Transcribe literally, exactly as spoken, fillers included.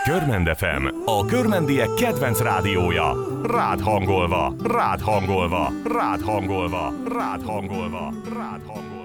Körmend ef em, a körmendiek kedvenc rádiója. Rád hangolva, rád hangolva, rád hangolva, rád hangolva, rád hangolva.